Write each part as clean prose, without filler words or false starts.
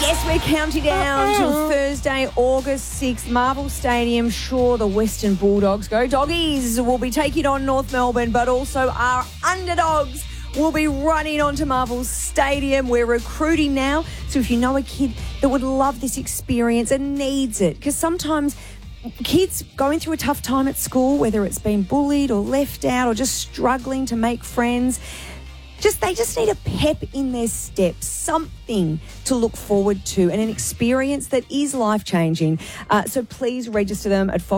Yes, we're counting down till Thursday, August 6th. Marvel Stadium, sure, the Western Bulldogs go. Doggies will be taking on North Melbourne, but also our underdogs will be running onto Marvel Stadium. We're recruiting now, so if you know a kid that would love this experience and needs it, because sometimes kids going through a tough time at school, whether it's been bullied or left out or just struggling to make friends, they just need a pep in their step, something to look forward to and an experience that is life-changing. So please register them at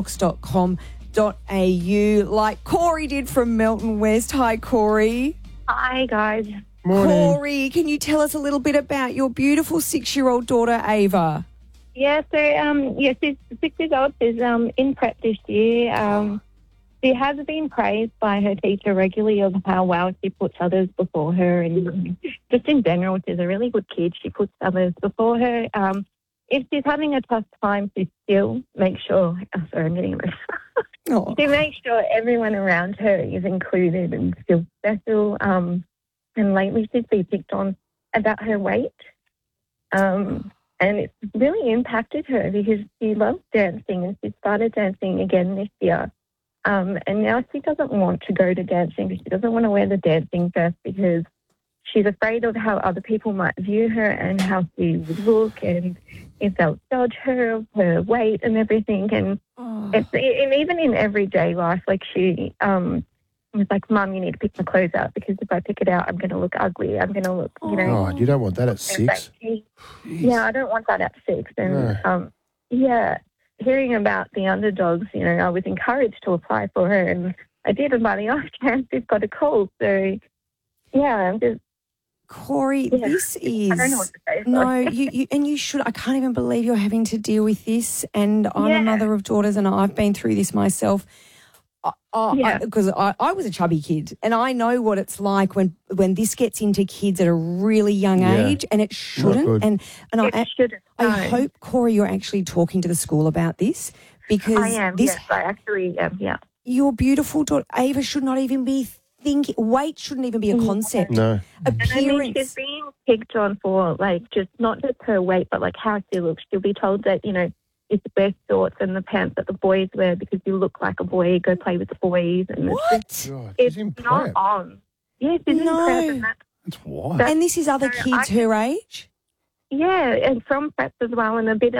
fox.com.au like Corey did from Melton West. Hi, Corey. Hi, guys. Morning. Corey, can you tell us a little bit about your beautiful 6-year-old daughter, Ava? Yeah, so, she's 6 years old. She's in prep this year. She has been praised by her teacher regularly of how well she puts others before her, and just in general, she's a really good kid. She puts others before her. If she's having a tough time, she still makes sure... Oh, sorry, I'm getting emotional. She makes sure everyone around her is included and feels special. And lately, she's been picked on about her weight. And it's really impacted her because she loves dancing and she started dancing again this year. And now she doesn't want to go to dancing. She doesn't want to wear the dancing dress because she's afraid of how other people might view her and how she would look and if they'll judge her of her weight and everything. And and even in everyday life, like she was like, Mum, you need to pick my clothes out because if I pick it out, I'm going to look ugly. I'm going to look, you know. Oh, you don't want that at 6? Yeah, I don't want that at 6. And, hearing about the underdogs, you know, I was encouraged to apply for her, and I did, and by the off chance, she's got a call. So, yeah, I'm just... Corey, this is... I don't know what to say. No, you should... I can't even believe you're having to deal with this, and I'm a mother of daughters, and I've been through this myself. Because I was a chubby kid, and I know what it's like when this gets into kids at a really young age, and it shouldn't. And I hope, Corey, you're actually talking to the school about this because I am. Yes, I actually am. Yeah, your beautiful daughter Ava should not even be thinking. Weight shouldn't even be a concept. No, appearance. And I mean, she's being picked on for not just her weight, but like how she looks. She'll be told that it's the best shorts and the pants that the boys wear because you look like a boy, go play with the boys. And what? It's not on. Yes, it's in prep. And that's why. And this is other kids her age? Yeah, and from prep as well. And a bit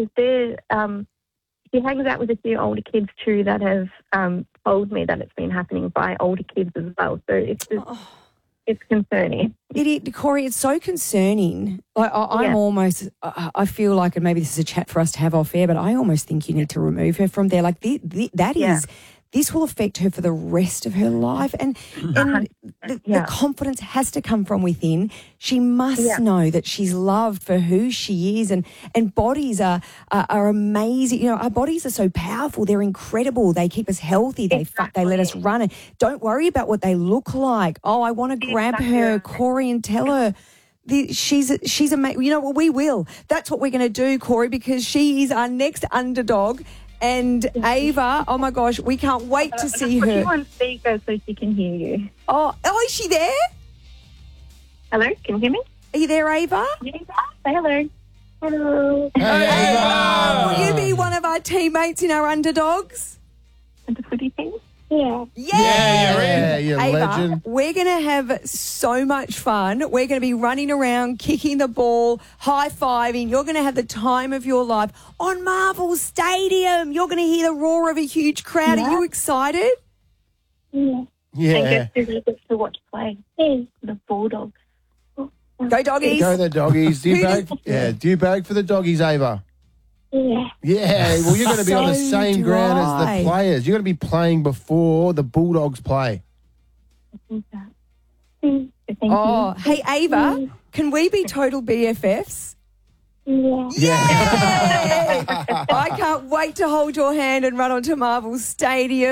she hangs out with a few older kids too that have told me that it's been happening by older kids as well. So it's just... It's concerning. Corey, it's so concerning. Like I'm almost, I feel like, and maybe this is a chat for us to have off air, but I almost think you need to remove her from there. Like this will affect her for the rest of her life, and the confidence has to come from within. She must know that she's loved for who she is, and bodies are amazing. You know, our bodies are so powerful. They're incredible. They keep us healthy. They let us run. And don't worry about what they look like. Oh, I want to grab her, Corey, and tell her. She's amazing. You know what? We will. That's what we're going to do, Corey, because she is our next underdog. And Ava, oh my gosh, we can't wait to see her. Put you on speaker so she can hear you. Oh, is she there? Hello, can you hear me? Are you there, Ava? Say hello. Hello. Hey, Ava! Will you be one of our teammates in our underdogs? And the footy team? Yeah. Yeah, you're a Ava, legend. we're going to have so much fun. We're going to be running around, kicking the ball, high-fiving. You're going to have the time of your life on Marvel Stadium. You're going to hear the roar of a huge crowd. Are you excited? Yeah. Yeah. And get to watch play. The Bulldogs. Go Doggies. Go the Doggies. Do you bag for the Doggies, Ava? Yeah. Yeah, well, you're going to be on the So same ground as dry. the players. You're going to be playing before the Bulldogs play. Thank you. Hey, Ava, can we be total BFFs? Yeah. Yeah! I can't wait to hold your hand and run onto Marvel Stadium.